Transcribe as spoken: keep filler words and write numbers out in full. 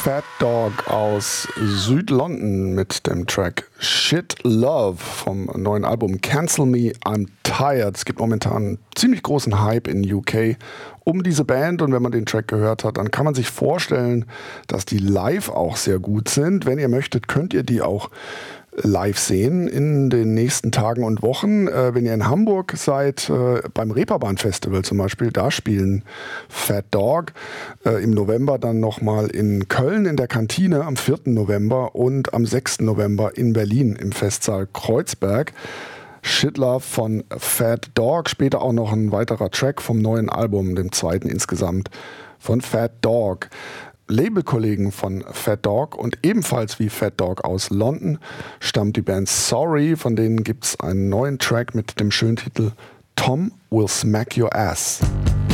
Fat Dog aus Südlondon mit dem Track Shit Love vom neuen Album Cancel Me, I'm Tired. Es gibt momentan einen ziemlich großen Hype in U K um diese Band und wenn man den Track gehört hat, dann kann man sich vorstellen, dass die live auch sehr gut sind. Wenn ihr möchtet, könnt ihr die auch live sehen in den nächsten Tagen und Wochen. Äh, wenn ihr in Hamburg seid, äh, beim Reeperbahn Festival zum Beispiel, da spielen Fat Dog. Äh, im November dann nochmal in Köln in der Kantine am vierten November und am sechsten November in Berlin im Festsaal Kreuzberg. Shit Love von Fat Dog, später auch noch ein weiterer Track vom neuen Album, dem zweiten insgesamt von Fat Dog. Labelkollegen von Fat Dog und ebenfalls wie Fat Dog aus London stammt die Band Sorry, von denen gibt es einen neuen Track mit dem schönen Titel Tom Will Smack Your Ass.